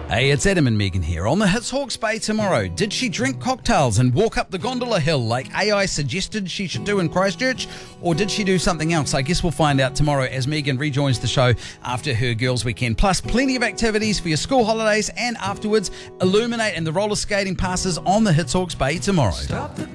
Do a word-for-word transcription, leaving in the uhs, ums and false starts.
Hey, it's Adam and Megan here on the Hits Hawke's Bay tomorrow. Did she drink cocktails and walk up the gondola hill like A I suggested she should do in Christchurch? Or did she do something else? I guess we'll find out tomorrow as Megan rejoins the show after her girls' weekend. Plus, plenty of activities for your school holidays and afterwards. Illuminate and the roller skating passes on the Hits Hawke's Bay tomorrow. Stop the